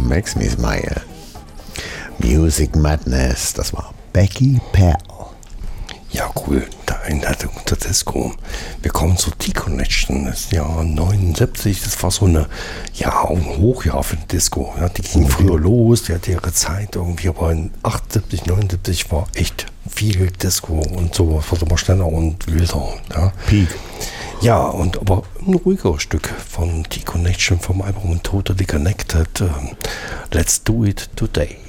Makes me smile. Music Madness, das war Becky Pearl. Ja, cool. Der Einleitung der Disco. Wir kommen zu T-Connection. Das ist Jahr 79. Das war so eine, ein Hochjahr für die Disco. Ja, die ging früher los, die hatte ihre Zeit irgendwie, aber in 78, 79 war echt viel Disco und so wurde immer schneller und wilder. Ja. Peak. Ja, aber ein ruhigeres Stück von T-Connection vom Album Totally Connected. Let's Do It Today.